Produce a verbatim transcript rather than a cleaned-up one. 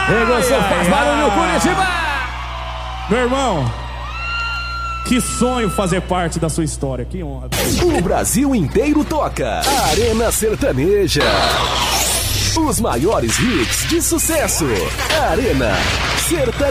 Negociou, faz barulho, Curitiba! Meu irmão, que sonho fazer parte da sua história, que honra. O Brasil inteiro toca Arena Sertaneja. Os maiores hits de sucesso. Arena Sertaneja.